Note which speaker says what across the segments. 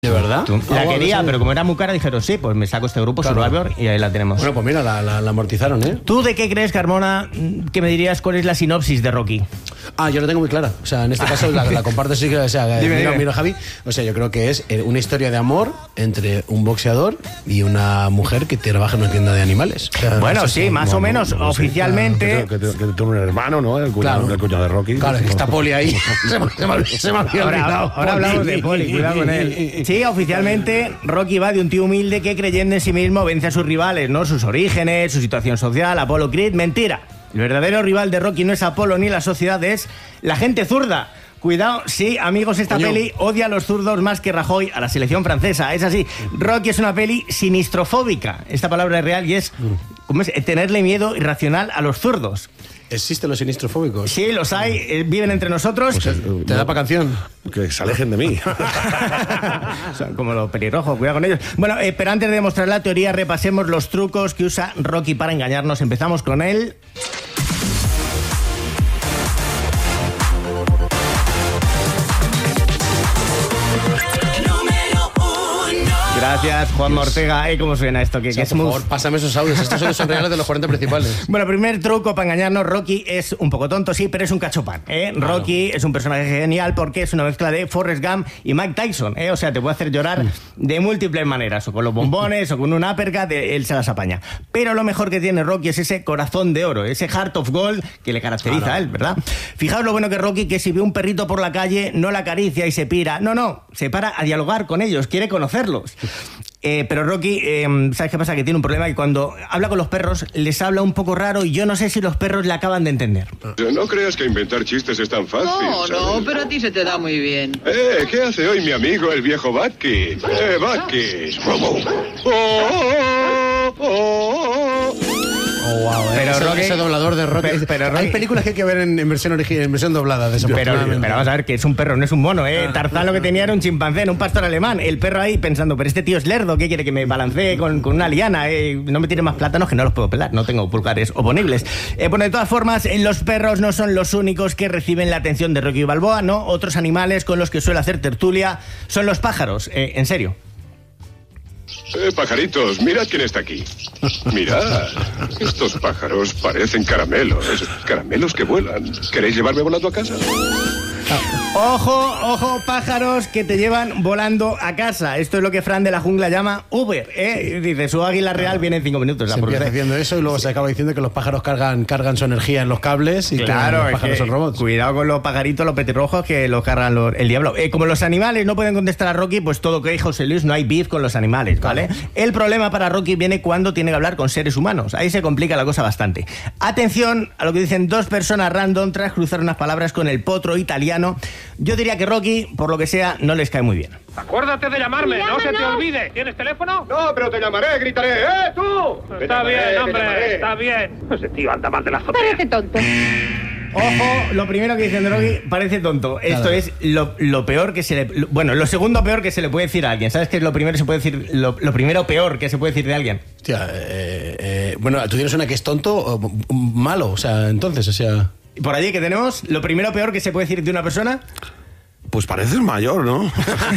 Speaker 1: ¿De verdad?
Speaker 2: La quería, pero como era muy cara, dijeron, sí, pues me saco este grupo, claro. Survivor, y ahí la tenemos.
Speaker 1: Bueno, pues mira, la amortizaron, ¿eh?
Speaker 2: ¿Tú de qué crees, Carmona, que me dirías cuál es la sinopsis de Rocky?
Speaker 1: Yo la tengo muy clara. O sea, en este caso la comparto, sí que, o sea, mira, Javi. O sea, yo creo que es una historia de amor entre un boxeador y una mujer que trabaja en una tienda de animales. O sea,
Speaker 2: bueno, sí, más o menos, oficialmente.
Speaker 3: Que tiene un hermano, ¿no? El cuñado de Rocky.
Speaker 1: Claro, que está Poli ahí. se me había olvidado.
Speaker 2: Ahora hablamos de Poli, cuidado con él. Sí, oficialmente, Rocky va de un tío humilde que, creyendo en sí mismo, vence a sus rivales, ¿no? Sus orígenes, su situación social, Apollo Creed. Mentira. El verdadero rival de Rocky no es Apolo ni la sociedad, es la gente zurda. Cuidado, sí, amigos, esta peli odia a los zurdos más que Rajoy a la selección francesa. Es así. Rocky es una peli sinistrofóbica. Esta palabra es real y es, ¿cómo es? Tenerle miedo irracional a los zurdos.
Speaker 1: ¿Existen los sinistrofóbicos?
Speaker 2: Sí, los hay, viven entre nosotros.
Speaker 1: Pues te da para canción.
Speaker 3: Que se alejen de mí.
Speaker 2: Son como los pelirrojos, cuidado con ellos. Bueno, pero antes de demostrar la teoría, repasemos los trucos que usa Rocky para engañarnos. Empezamos con él. Gracias, Juan Ortega. ¿Cómo suena esto?
Speaker 1: Por favor, pásame esos audios. Estos son reales de los 40 principales.
Speaker 2: Bueno, primer truco para engañarnos. Rocky es un poco tonto, sí, pero es un cachopán. Rocky es un personaje genial porque es una mezcla de Forrest Gump y Mike Tyson. O sea, te puede hacer llorar de múltiples maneras. O con los bombones, o con un uppercut, él se las apaña. Pero lo mejor que tiene Rocky es ese corazón de oro, ese heart of gold que le caracteriza a él, ¿verdad? Fijaos lo bueno que Rocky, que si ve un perrito por la calle, no la acaricia y se pira. No, se para a dialogar con ellos, quiere conocerlos. Pero Rocky, ¿sabes qué pasa? Que tiene un problema, que cuando habla con los perros les habla un poco raro y yo no sé si los perros le acaban de entender.
Speaker 4: No creas que inventar chistes es tan fácil.
Speaker 5: No, pero a ti se te da muy bien.
Speaker 4: ¿Qué hace hoy mi amigo el viejo Batki? Batki.
Speaker 1: Wow,
Speaker 2: pero Rocky,
Speaker 1: ese doblador de Rocky.
Speaker 2: Pero
Speaker 1: hay películas que hay que ver en versión original, en versión doblada.
Speaker 2: Pero vamos a ver, que es un perro, no es un mono, Tarzán lo que tenía era un chimpancé, no un pastor alemán. El perro ahí pensando, pero este tío es lerdo, ¿qué quiere? Que me balancee con una liana, no me tire más plátanos que no los puedo pelar, no tengo pulgares oponibles. Bueno, de todas formas, los perros no son los únicos que reciben la atención de Rocky Balboa, ¿no? Otros animales con los que suele hacer tertulia son los pájaros, en serio.
Speaker 4: Pajaritos, mirad quién está aquí. Mirad, estos pájaros parecen caramelos. Caramelos que vuelan. ¿Queréis llevarme volando a casa?
Speaker 2: Ojo, pájaros que te llevan volando a casa. Esto es lo que Fran de la Jungla llama Uber, Dice, su águila real viene en 5 minutos.
Speaker 1: Se empieza diciendo eso y luego se acaba diciendo que los pájaros cargan su energía en los cables y
Speaker 2: claro,
Speaker 1: que los pájaros son robots.
Speaker 2: Cuidado con los pajaritos, los petirrojos, que los cargan el diablo. Como los animales no pueden contestar a Rocky, pues todo que José Luis, no hay beef con los animales, ¿vale? El problema para Rocky viene cuando tiene que hablar con seres humanos. Ahí se complica la cosa bastante. Atención a lo que dicen dos personas random tras cruzar unas palabras con el potro italiano. Yo diría que Rocky, por lo que sea, no les cae muy bien.
Speaker 6: Acuérdate de llamarme, no se te olvide. ¿Tienes teléfono?
Speaker 4: No, pero te llamaré, gritaré. ¡Tú!
Speaker 6: Está bien, hombre, está bien. Ese tío anda mal de la azotea.
Speaker 5: Parece tonto.
Speaker 2: Ojo, lo primero que dicen de Rocky parece tonto. Esto es lo peor que se le... Bueno, lo segundo peor que se le puede decir a alguien. ¿Sabes qué es lo primero que se puede decir? Lo primero peor que se puede decir de alguien.
Speaker 1: Hostia, bueno, ¿tú tienes una que es tonto o malo? O sea, entonces, o sea...
Speaker 2: Por allí que tenemos, lo primero peor que se puede decir de una persona...
Speaker 3: Pues pareces mayor, ¿no?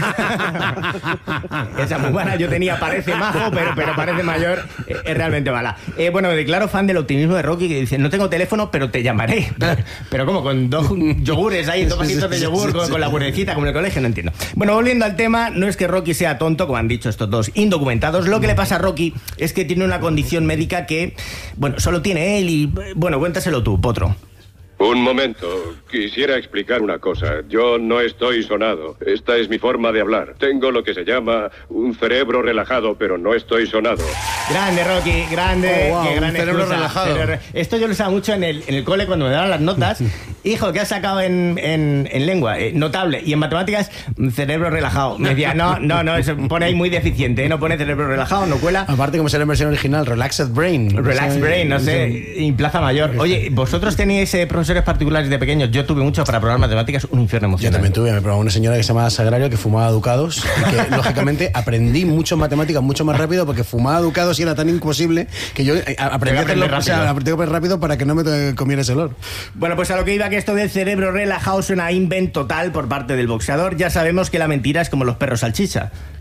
Speaker 2: Esa muy buena, yo tenía parece majo, pero parece mayor, es realmente mala. Bueno, me declaro fan del optimismo de Rocky, que dice, no tengo teléfono, pero te llamaré. Pero como con 2 yogures ahí, 2 vasitos de yogur con la burecita, como en el colegio, no entiendo. Bueno, volviendo al tema, no es que Rocky sea tonto, como han dicho estos dos indocumentados. Lo que le pasa a Rocky es que tiene una condición médica que, bueno, solo tiene él y, bueno, cuéntaselo tú, Potro.
Speaker 4: Un momento, quisiera explicar una cosa. Yo no estoy sonado. Esta es mi forma de hablar. Tengo lo que se llama un cerebro relajado, pero no estoy sonado.
Speaker 2: Grande, Rocky, grande.
Speaker 1: Oh, wow,
Speaker 2: qué gran
Speaker 1: un cerebro
Speaker 2: excusa.
Speaker 1: relajado.
Speaker 2: Esto yo lo usaba mucho en el cole cuando me daban las notas. Hijo, ¿qué has sacado en lengua? Notable. Y en matemáticas, cerebro relajado. Me decía, no, eso pone ahí muy deficiente, no pone cerebro relajado, no cuela.
Speaker 1: Aparte, como será en versión original, Relaxed Brain.
Speaker 2: Relaxed Brain, no sé, y Plaza Mayor. Oye, ¿vosotros teníais profesores particulares de pequeños? Yo tuve mucho para probar matemáticas, un infierno emocional.
Speaker 1: Yo también tuve, me probaba una señora que se llamaba Sagrario, que fumaba Ducados, y que lógicamente aprendí mucho en matemáticas mucho más rápido, porque fumaba Ducados y era tan imposible que yo aprendí a hacerlo rápido para que no me comiera ese olor.
Speaker 2: Bueno, pues a lo que iba, que esto del cerebro relajado suena a invent total por parte del boxeador. Ya sabemos que la mentira es como los perros salchicha.